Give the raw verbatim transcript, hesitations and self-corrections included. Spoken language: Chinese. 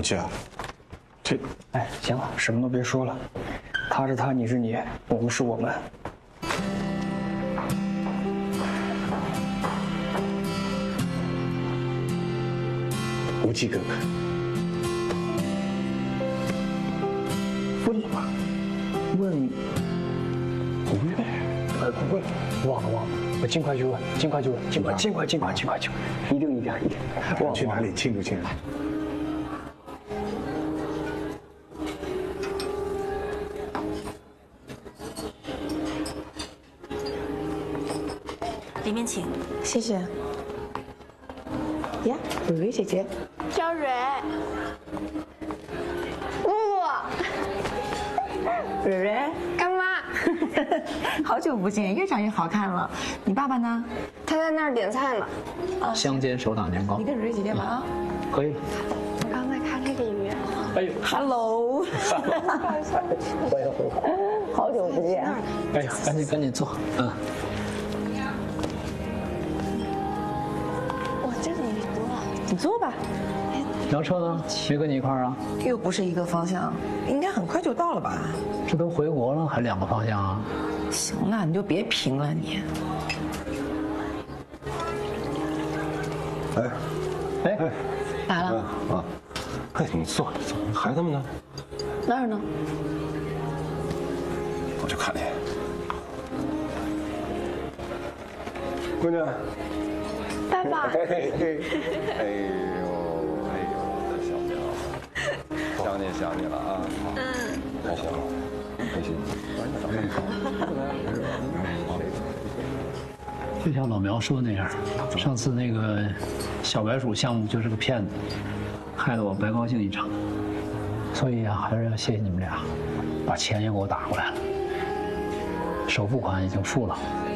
武器啊？这…… 哎，行了，什么都别说了，他是他，你是你，我们是我们。 无忌哥哥，问吧， 问吴越， 呃，不问，忘了忘了，我尽快去问，尽快去问，尽快尽快尽快尽快去问，一定一定一定。忘去哪里庆祝庆祝？ 里面请。 谢谢。呀，蕊蕊姐姐， 小蕊，姑姑， 蕊蕊， 干妈， 好久不见，越长越好看了。你爸爸呢？ 他在那儿点菜呢。 香煎手打年糕。 你跟蕊蕊姐姐吧啊。 可以。 我刚才看那个鱼。 哎呦 ，Hello， 好久不见。 哎呀，赶紧赶紧坐，嗯。 我这里多。 你坐吧。 杨车呢？没跟你一块儿啊？ 又不是一个方向，应该很快就到了吧？ 这都回国了，还两个方向啊？ 行了，你就别评了你。 哎， 哎哎， 来了啊！哎，你坐，坐，孩子们呢？ 那儿呢？ 我去看你。姑娘。 爸爸。 嘿嘿嘿。哎呦哎呦，我的小喵，想你想你了啊！嗯。开心了，开心。 就像老苗说那样，上次那个小白鼠项目就是个骗子，害得我白高兴一场。所以啊，还是要谢谢你们俩，把钱也给我打过来了。首付款已经付了，